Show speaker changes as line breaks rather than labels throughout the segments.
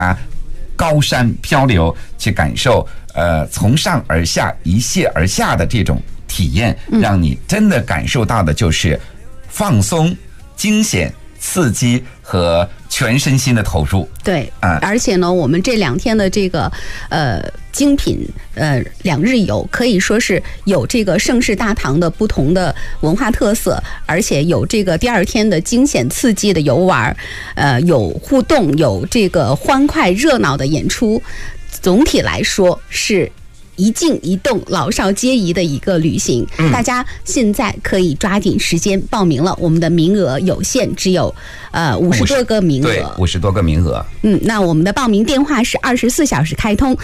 高山漂流，去感受从上而下一泻而下的这种体验，让你真的感受到的就是放松、惊险、刺激和全身心的投入。
对，而且呢，我们这2天的这个精品2日游，可以说是有这个盛世大唐的不同的文化特色，而且有这个第2天的惊险刺激的游玩，有互动，有这个欢快热闹的演出。总体来说是一静一动，老少皆宜的一个旅行。大家现在可以抓紧时间报名了，我们的名额有限，只有50多个名额。
对，50多个名额。
那我们的报名电话是24小时开通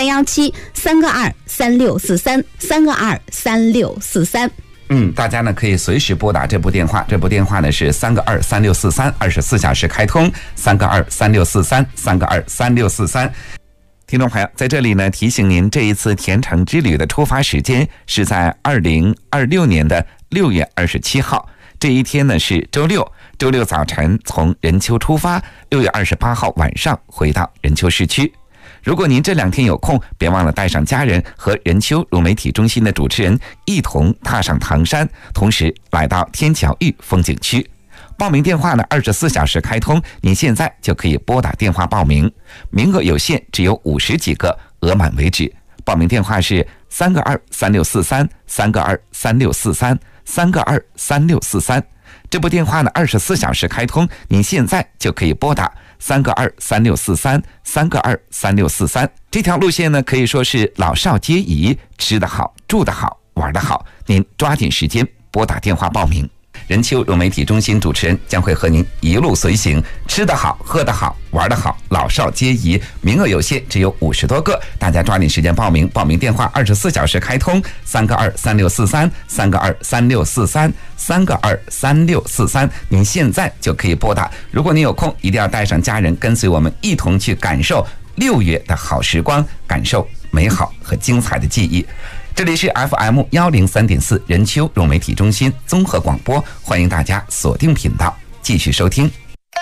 ，0317-322-3643，322-3643。
大家呢可以随时拨打这部电话，这部电话呢是322-3643，24小时开通，322-3643，322-3643。听众朋友，在这里呢提醒您，这一次甜橙之旅的出发时间是在2026年的6月27号，这一天呢是周六早晨从任丘出发，6月28号晚上回到任丘市区。如果您这2天有空，别忘了带上家人和任丘融媒体中心的主持人一同踏上唐山，同时来到天桥峪风景区。报名电话呢24小时开通，您现在就可以拨打电话报名，名额有限，只有50几个，额满为止。报名电话是322-3643，322-3643，322-3643。这部电话呢24小时开通，您现在就可以拨打322-3643，322-3643。这条路线呢可以说是老少皆宜，吃得好，住得好，玩得好，您抓紧时间拨打电话报名。任丘融媒体中心主持人将会和您一路随行，吃得好，喝得好，玩得好，老少皆宜。名额有限，只有50多个，大家抓紧时间报名。报名电话24小时开通，322-3643，322-3643，322-3643。您现在就可以拨打。如果您有空，一定要带上家人，跟随我们一同去感受6月的好时光，感受美好和精彩的记忆。这里是 FM103.4 任丘融媒体中心综合广播，欢迎大家锁定频道继续收听。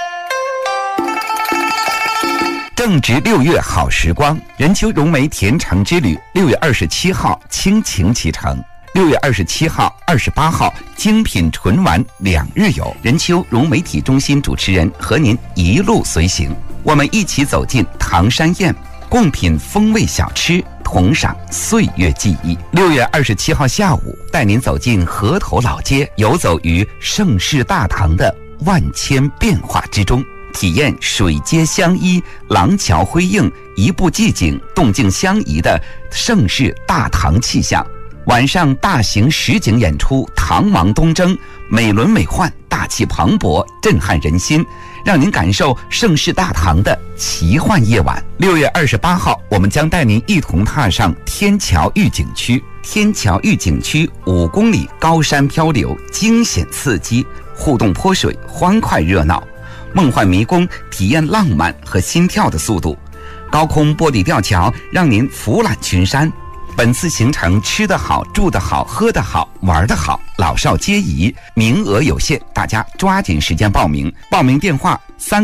正值6月好时光，任丘融媒甜橙之旅6月27号倾情启程，6月27号、28号精品纯玩2日游，任丘融媒体中心主持人和您一路随行，我们一起走进唐山宴，共品风味小吃，同赏岁月记忆。6月27号下午，带您走进河头老街，游走于盛世大唐的万千变化之中，体验水街相依、廊桥辉映、一步寂静、动静相宜的盛世大唐气象。晚上大型实景演出《唐王东征》，美轮美奂，大气磅礴，震撼人心，让您感受盛世大唐的奇幻夜晚。6月28号，我们将带您一同踏上天桥峪景区。天桥峪景区5公里高山漂流，惊险刺激，互动泼水，欢快热闹，梦幻迷宫，体验浪漫和心跳的速度。高空玻璃吊桥让您俯览群山。本次行程吃得好，住得好，喝得好，玩得好，老少皆宜，名额有限，大家抓紧时间报名。报名电话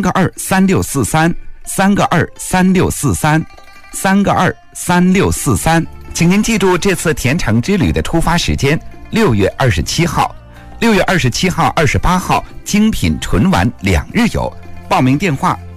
322-3643，322-3643，322-3643。请您记住这次甜橙之旅的出发时间：6月27号。6月27号、28号精品纯玩2日游。报名电话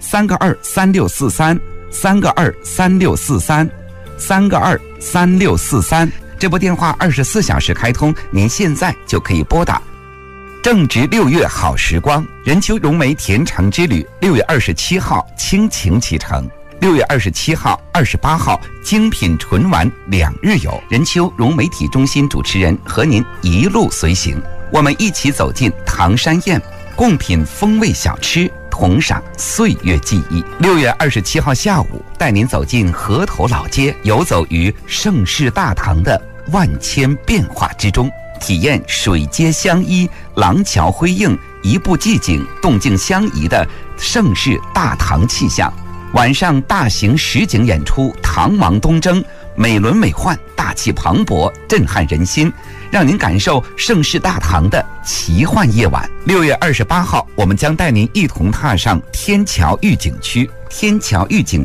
322-3643，322-3643，322-3643。这部电话24小时开通，您现在就可以拨打。正值6月好时光，任丘融媒甜橙之旅6月27号倾情启程，6月27号、28号精品纯玩2日游，任丘融媒体中心主持人和您一路随行，我们一起走进唐山宴，共品风味小吃，同赏岁月记忆。6月27号下午，带您走进河头老街，游走于盛世大唐的万千变化之中，体验水街相依、廊桥辉映、一步寂静、动静相宜的盛世大唐气象。晚上大型实景演出《唐王东征》， 美轮美奂，大气磅礴，震撼人心，让您感受盛世大唐的奇幻夜晚。6月28号，我们将带您一同踏上天桥御景区。天桥御景